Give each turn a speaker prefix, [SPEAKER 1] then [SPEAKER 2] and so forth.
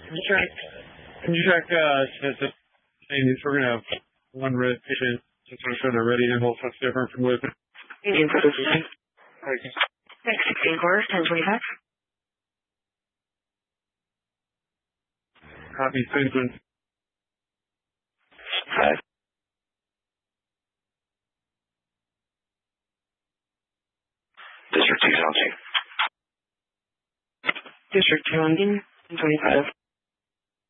[SPEAKER 1] Can you check, we're going to have one red patient just sort of showing a red impulse that's different from with.
[SPEAKER 2] Next 16 course, 1025.
[SPEAKER 1] Copy, sequence.
[SPEAKER 2] 5. District 2 Zone 2. District 2 on 1025.